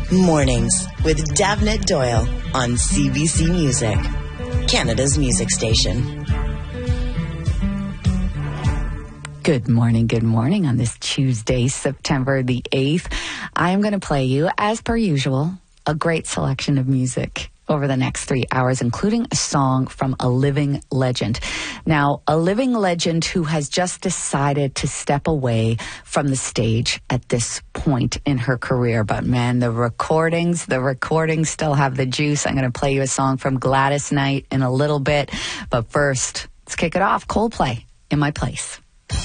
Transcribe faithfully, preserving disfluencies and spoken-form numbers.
Mornings with Davnit Doyle on C B C Music, Canada's music station. Good morning, good morning on this Tuesday, September the eighth. I am going to play you, as per usual, a great selection of music over the next three hours, including a song from a living legend. Now, a living legend who has just decided to step away from the stage at this point in her career. But man, the recordings, the recordings still have the juice. I'm going to play you a song from Gladys Knight in a little bit. But first, let's kick it off. Coldplay, In My Place.